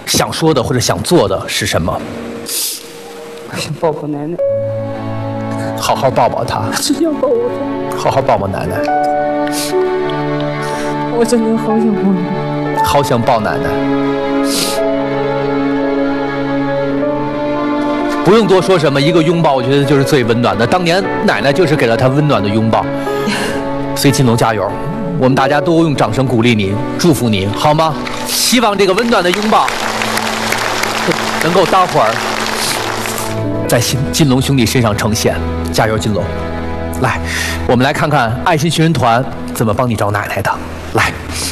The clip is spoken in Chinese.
想说的或者想做的是什么？ 我想抱抱奶奶， 好好抱抱她， 只想抱抱她。 好好抱抱奶奶， 我真的好想抱你， 好想抱奶奶。不用多说什么，一个拥抱，我觉得就是最温暖的。当年奶奶就是给了她温暖的拥抱。所以金龙加油，我们大家都用掌声鼓励你，祝福你，好吗？希望这个温暖的拥抱能够待会儿在金龙兄弟身上呈现。加油，金龙！来，我们来看看爱心寻人团怎么帮你找奶奶的。来。